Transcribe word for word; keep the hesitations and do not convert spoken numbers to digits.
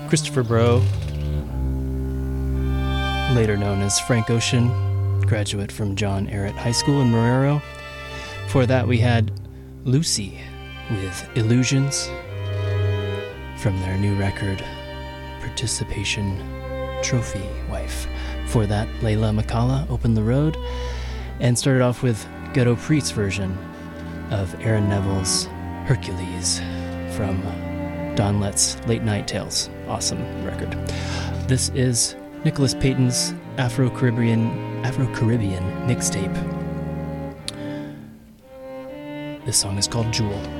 Christopher Bro, later known as Frank Ocean, graduate from John Ehret High School in Marrero. For that we had Lucy with Illusions from their new record, Participation Trophy Wife. For that, Layla McCalla opened the road and started off with Ghetto Priest's version of Aaron Neville's Hercules from Don Lett's Late Night Tales. Awesome record. This is Nicholas Payton's Afro-Caribbean Afro-Caribbean mixtape. This song is called Jewel.